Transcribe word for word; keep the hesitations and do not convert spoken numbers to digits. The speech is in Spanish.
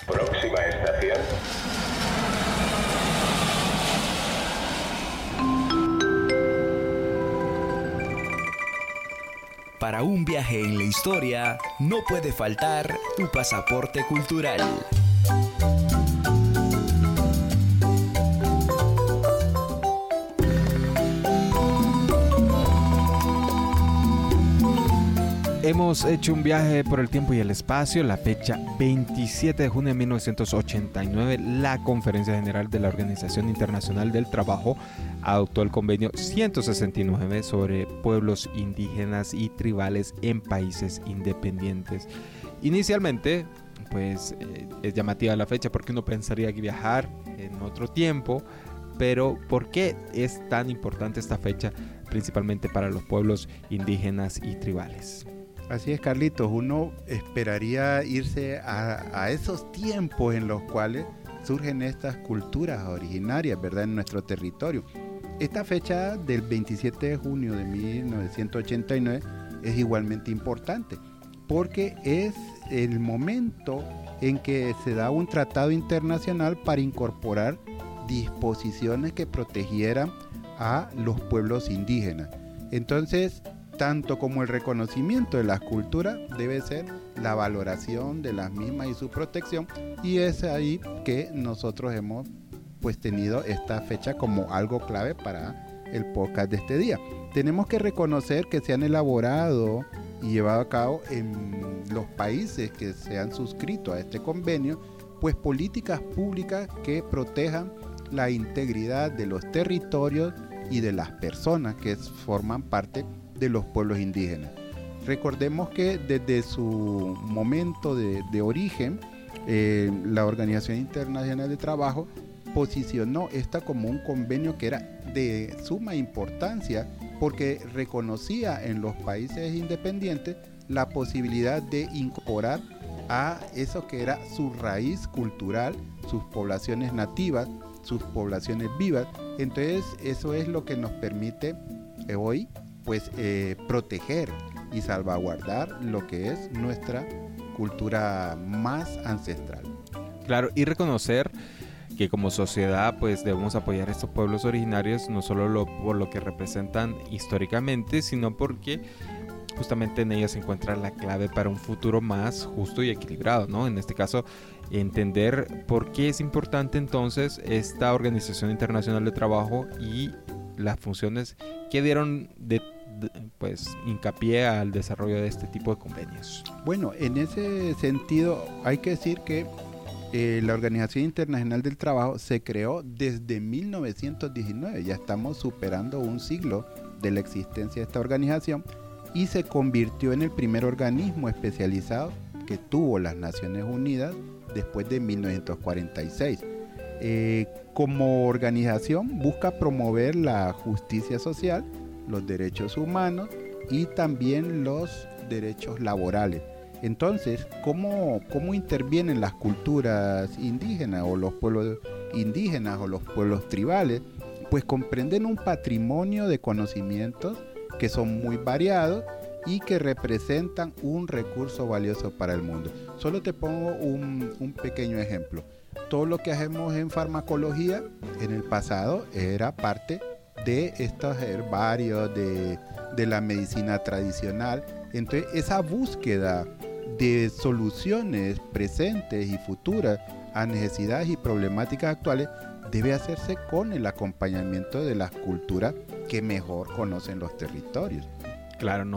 Próxima estación. Para un viaje en la historia, no puede faltar tu pasaporte cultural. Hemos hecho un viaje por el tiempo y el espacio. La fecha veintisiete de junio de mil novecientos ochenta y nueve, la Conferencia General de la Organización Internacional del Trabajo adoptó el convenio ciento sesenta y nueve sobre pueblos indígenas y tribales en países independientes. Inicialmente, pues eh, es llamativa la fecha porque uno pensaría que viajar en otro tiempo, pero ¿por qué es tan importante esta fecha principalmente para los pueblos indígenas y tribales? Así es, Carlitos, uno esperaría irse a, a esos tiempos en los cuales surgen estas culturas originarias, ¿verdad?, en nuestro territorio. Esta fecha del veintisiete de junio de mil novecientos ochenta y nueve es igualmente importante porque es el momento en que se da un tratado internacional para incorporar disposiciones que protegieran a los pueblos indígenas. Entonces, tanto como el reconocimiento de las culturas debe ser la valoración de las mismas y su protección, y es ahí que nosotros hemos pues tenido esta fecha como algo clave para el podcast de este día. Tenemos que reconocer que se han elaborado y llevado a cabo en los países que se han suscrito a este convenio pues políticas públicas que protejan la integridad de los territorios y de las personas que forman parte de los pueblos indígenas. Recordemos que desde su momento de, de origen, eh, la Organización Internacional de Trabajo posicionó esta como un convenio que era de suma importancia porque reconocía en los países independientes la posibilidad de incorporar a eso que era su raíz cultural, sus poblaciones nativas, sus poblaciones vivas. Entonces eso es lo que nos permite eh, hoy pues eh, proteger y salvaguardar lo que es nuestra cultura más ancestral. Claro, y reconocer que como sociedad pues debemos apoyar a estos pueblos originarios no solo lo, por lo que representan históricamente, sino porque justamente en ellos se encuentra la clave para un futuro más justo y equilibrado, ¿no? En este caso, entender por qué es importante entonces esta Organización Internacional de Trabajo y las funciones que dieron de, de, pues, hincapié al desarrollo de este tipo de convenios. Bueno, en ese sentido hay que decir que eh, la Organización Internacional del Trabajo se creó desde mil novecientos diecinueve, ya estamos superando un siglo de la existencia de esta organización, y se convirtió en el primer organismo especializado que tuvo las Naciones Unidas después de mil novecientos cuarenta y seis. Eh, como organización busca promover la justicia social, los derechos humanos y también los derechos laborales. Entonces, ¿cómo, cómo intervienen las culturas indígenas o los pueblos indígenas o los pueblos tribales? Pues comprenden un patrimonio de conocimientos que son muy variados y que representan un recurso valioso para el mundo. Solo te pongo un, un pequeño ejemplo. Todo lo que hacemos en farmacología en el pasado era parte de estos herbarios, de, de la medicina tradicional. Entonces esa búsqueda de soluciones presentes y futuras a necesidades y problemáticas actuales debe hacerse con el acompañamiento de las culturas que mejor conocen los territorios. Claro, no